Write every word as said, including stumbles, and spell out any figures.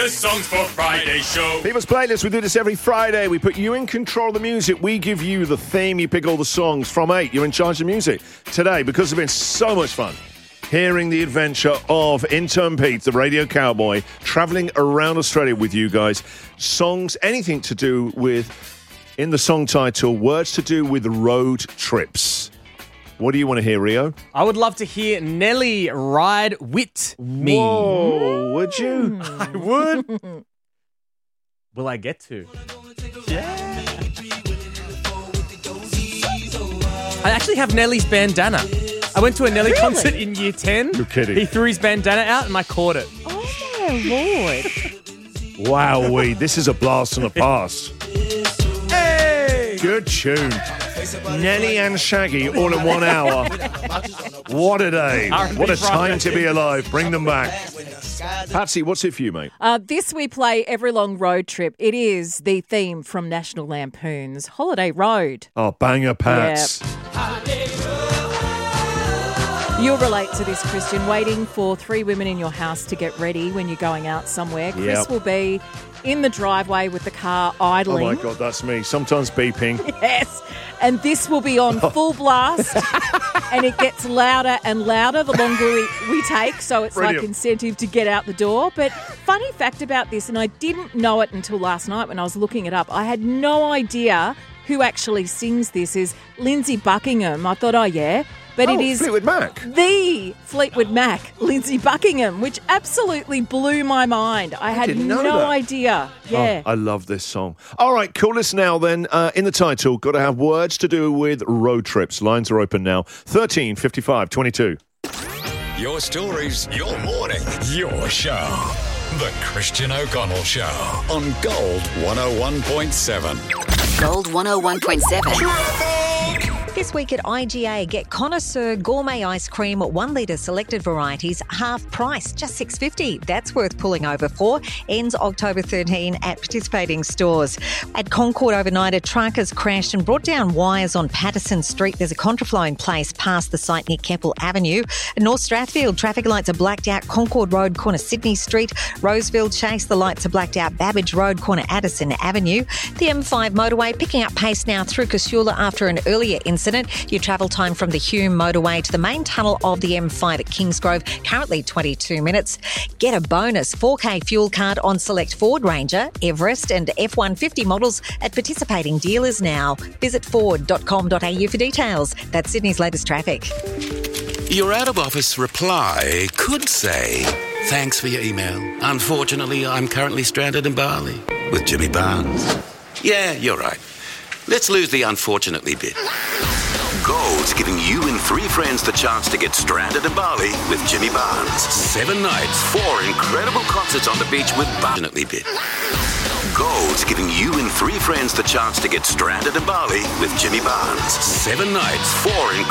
The Songs for Friday show. People's Playlist, we do this every Friday. We put you in control of the music. We give you the theme. You pick all the songs from eight. You're in charge of music. Today, because it's been so much fun, hearing the adventure of Intern Pete, the radio cowboy, travelling around Australia with you guys. Songs, anything to do with, in the song title, words to do with road trips. What do you want to hear, Rio? I would love to hear Nelly Ride With Me. Whoa, would you? I would. Will I get to? Yeah. I actually have Nelly's bandana. I went to a Nelly Really? concert in year ten. You're kidding. He threw his bandana out and I caught it. Oh, my Lord. Wowee, this is a blast from the past. Hey! Good tune. Nelly and Shaggy all in one hour. What a day. What a time to be alive. Bring them back. Patsy, what's it for you, mate? Uh, this we play every long road trip. It is the theme from National Lampoon's Holiday Road. Oh, banger, Pats. You'll relate to this, Christian. Waiting for three women in your house to get ready when you're going out somewhere. Chris Yep. will be in the driveway with the car Oh, idling. my God, that's me. Sometimes beeping. Yes. And this will be on full blast. And it gets louder and louder the longer we, we take. So it's Brilliant. like incentive to get out the door. But funny fact about this, and I didn't know it until last night when I was looking it up. I had no idea who actually sings this is Lindsay Buckingham. I thought, oh, yeah. But oh, it is Fleetwood Mac. the Fleetwood Mac, Lindsay Buckingham, which absolutely blew my mind. I, had didn't no know that. idea. Yeah. Oh, I love this song. All right, cool. Listen now then. Uh, in the title, got to have words to do with road trips. Lines are open now. thirteen fifty-five twenty-two. Your stories, your morning, your show. The Christian O'Connell Show on Gold one oh one point seven. Gold one oh one point seven. This week at I G A, get Connoisseur Gourmet Ice Cream, one litre selected varieties, half price, just six dollars fifty. That's worth pulling over for. Ends October thirteenth at participating stores. At Concord overnight, a truck has crashed and brought down wires on Patterson Street. There's a contraflow in place past the site near Keppel Avenue. At North Strathfield, traffic lights are blacked out. Concord Road, corner Sydney Street. Roseville Chase, the lights are blacked out. Babbage Road, corner Addison Avenue. The M five motorway picking up pace now through Casula after an earlier incident. Your travel time from the Hume motorway to the main tunnel of the M five at Kingsgrove, currently twenty-two minutes. Get a bonus four K fuel card on select Ford Ranger, Everest and F one fifty models at participating dealers now. Visit ford dot com dot a u for details. That's Sydney's latest traffic. Your out-of-office reply could say, thanks for your email. Unfortunately, I'm currently stranded in Bali with Jimmy Barnes. Yeah, you're right. Let's lose the unfortunately bit. Gold's giving you and three friends the chance to get stranded in Bali with Jimmy Barnes. Seven nights, Four incredible concerts on the beach with unfortunately bit. Gold's giving you and three friends the chance to get stranded in Bali with Jimmy Barnes. Seven nights, Four